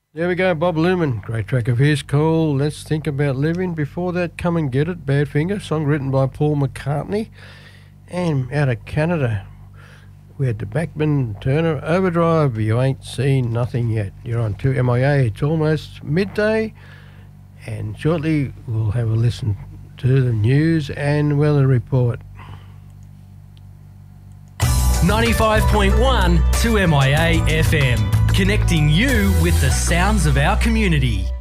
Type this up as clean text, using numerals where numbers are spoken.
There we go, Bob Lumen. Great track of his called Let's Think About Living. Before that, Come and Get It, Badfinger, song written by Paul McCartney. And out of Canada, we had the Backman Turner Overdrive, You Ain't Seen Nothing Yet. You're on 2MIA, it's almost midday, and shortly we'll have a listen to the news and weather report. 95.1 2MIA FM, connecting you with the sounds of our community.